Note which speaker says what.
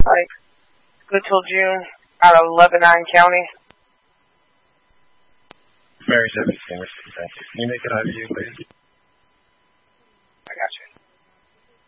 Speaker 1: like, good till June, out of Lebanon County.
Speaker 2: Mary 7, Can you make it out of you, please?